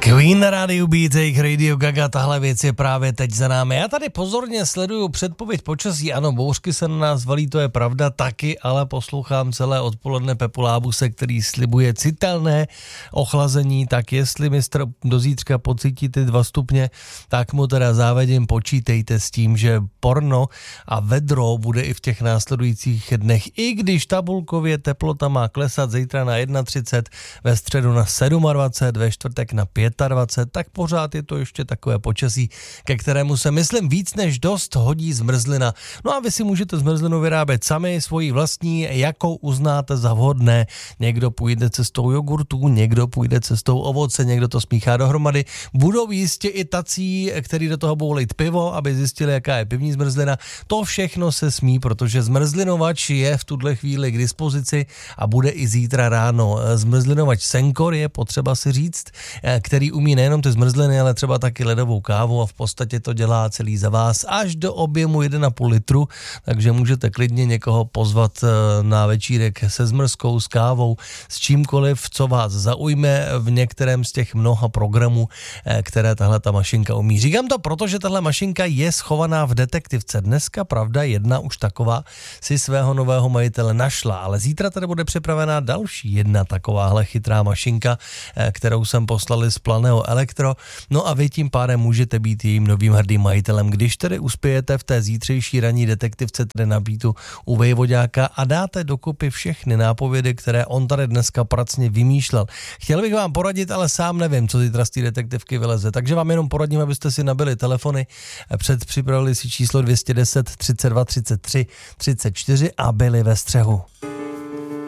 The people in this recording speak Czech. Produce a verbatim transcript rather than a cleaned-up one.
Queen na rádiu B, Take Radio Gaga, tahle věc je právě teď za námi. Já tady pozorně sleduju předpověď počasí, ano, bouřky se na nás valí, to je pravda taky, ale poslouchám celé odpoledne Pepu Lábuse, který slibuje citelné ochlazení, tak jestli mistr do zítřka pocítí ty dva stupně, tak mu teda závedím počítejte s tím, že porno a vedro bude i v těch následujících dnech, i když tabulkově teplota má klesat zítra na třicet jedna, ve středu na dvacet sedm, ve čtvrtek na dvacet pět, tak pořád je to ještě takové počasí, ke kterému se myslím víc než dost hodí zmrzlina. No a vy si můžete zmrzlinu vyrábět sami, svoji vlastní, jakou uznáte za vhodné. Někdo půjde cestou jogurtů, někdo půjde cestou ovoce, někdo to smíchá dohromady. Budou jistě i tací, který do toho budou lejt pivo, aby zjistili, jaká je pivní zmrzlina. To všechno se smí, protože zmrzlinovač je v tuhle chvíli k dispozici a bude i zítra ráno. Zmrzlinovač Senkor je potřeba si říct, který umí nejenom ty zmrzliny, ale třeba taky ledovou kávu a v podstatě to dělá celý za vás až do objemu jedna a půl litru, takže můžete klidně někoho pozvat na večírek se zmrzkou, s kávou, s čímkoliv, co vás zaujme v některém z těch mnoha programů, které tahle ta mašinka umí. Říkám to proto, že tahle mašinka je schovaná v detektivce. Dneska, pravda, jedna už taková si svého nového majitele našla, ale zítra tady bude připravená další jedna takováhle chytrá mašinka, kterou jsem poslali z Planeo Elektro, no a vy tím pádem můžete být jejím novým hrdým majitelem, když tedy uspějete v té zítřejší ranní detektivce, tedy na býtu u Vejvoďáka a dáte dokupy všechny nápovědy, které on tady dneska pracně vymýšlel. Chtěl bych vám poradit, ale sám nevím, co zítra z té detektivky vyleze, takže vám jenom poradím, abyste si nabili telefony, před připravili si číslo dvě stě deset, třicet dva, třicet tři, třicet čtyři a byli ve střehu.